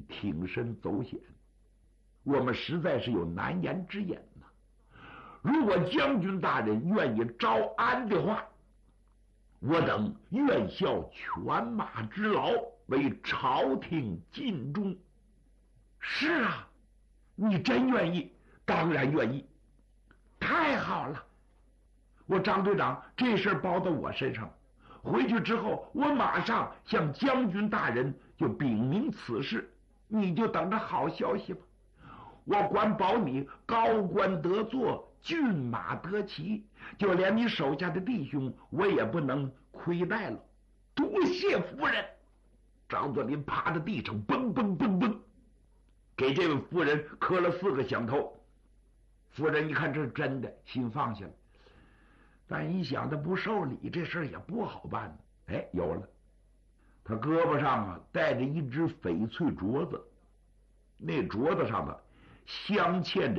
挺身走险，我们实在是有难言之隐呐。如果将军大人愿意招安的话，我等愿效犬马之劳，为朝廷尽忠。是啊，你真愿意？当然愿意。太好了，我张队长这事包到我身上，回去之后我马上向将军大人就禀明此事，你就等着好消息吧。我管保你高官得坐，骏马得骑，就连你手下的弟兄我也不能亏待了。多谢夫人。张作霖趴在地上蹦蹦蹦蹦，给这位夫人磕了4个响头。夫人一看这是真的，心放下了。但一想他不受礼，这事也不好办呢。哎，有了，他胳膊上戴着一只翡翠镯子，那镯子上镶嵌着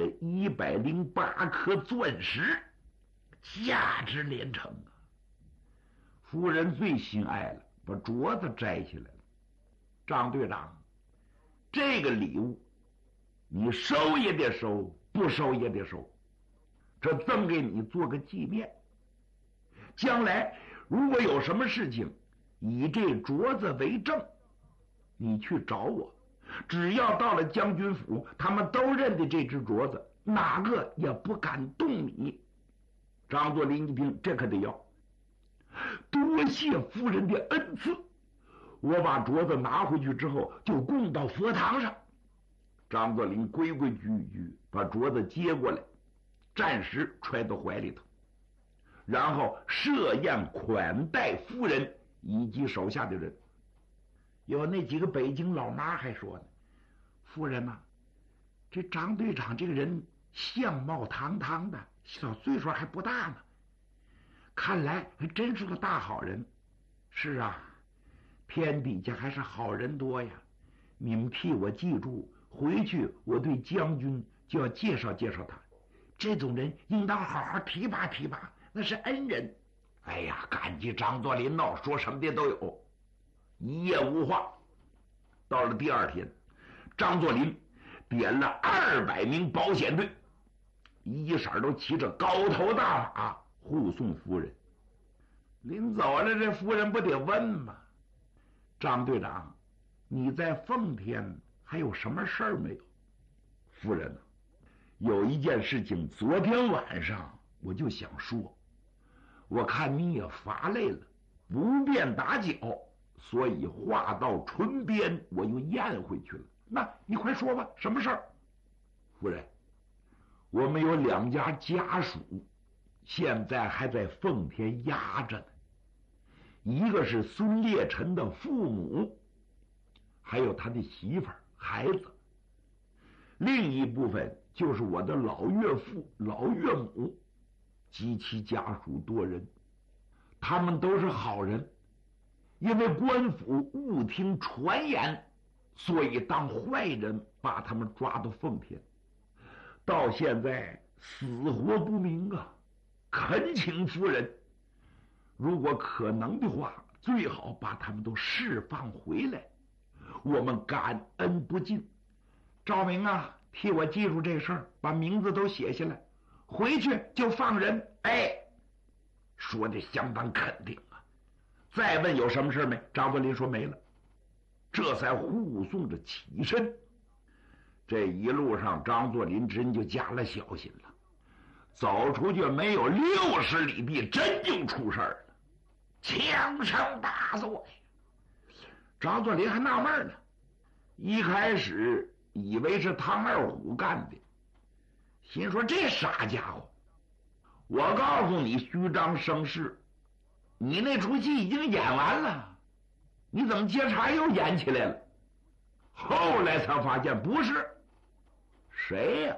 108颗钻石，价值连城啊！夫人最心爱了，把镯子摘下来了。张队长，这个礼物你收也得收，不收也得收，这赠给你做个纪念。将来如果有什么事情，以这镯子为证，你去找我，只要到了将军府，他们都认得这只镯子，哪个也不敢动你。张作霖一听，这可得要，多谢夫人的恩赐。我把镯子拿回去之后，就供到佛堂上。张作霖规规矩矩把镯子接过来，暂时揣到怀里头，然后设宴款待夫人以及手下的人。有那几个北京老妈还说呢，夫人呐，这张队长这个人相貌堂堂的，小岁数还不大呢，看来还真是个大好人。是啊，天底下还是好人多呀，你们替我记住，回去我对将军就要介绍介绍他，这种人应当好好提拔提拔，那是恩人。哎呀，感激张作霖闹，说什么的都有。一夜无话。到了第二天，张作霖点了200名保险队，一色都骑着高头大马护送夫人。临走了，这夫人不得问吗？张队长，你在奉天还有什么事儿没有？夫人呢，有一件事情昨天晚上我就想说，我看你也乏累了，不便打搅，所以话到唇边我又咽回去了。那你快说吧，什么事儿？夫人，我们有2家家属现在还在奉天压着呢，一个是孙烈臣的父母，还有他的媳妇儿孩子，另一部分就是我的老岳父老岳母，及其家属多人。他们都是好人，因为官府误听传言，所以当坏人把他们抓到奉天，到现在死活不明啊！恳请夫人，如果可能的话，最好把他们都释放回来，我们感恩不尽。赵明啊，替我记住这事儿，把名字都写下来，回去就放人。哎，说的相当肯定啊。再问有什么事没？张作霖说没了，这才护送着起身。这一路上，张作霖真就加了小心了，走出去没有60里地，真就出事儿了，枪声大作呀！张作霖还纳闷呢，一开始以为是唐二虎干的，心说这傻家伙，我告诉你，虚张声势，你那出戏已经演完了，你怎么接茬又演起来了？后来才发现不是，谁呀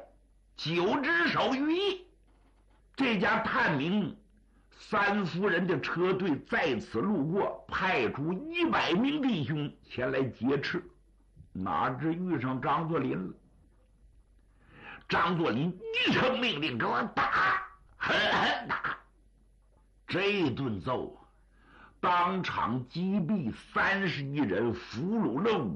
？9只手于一。这家探明3夫人的车队在此路过，派出100名弟兄前来劫持，哪知遇上张作霖了。张作霖一声命令，给我打，狠狠打。这一顿揍啊，当场击毙31人，俘虏了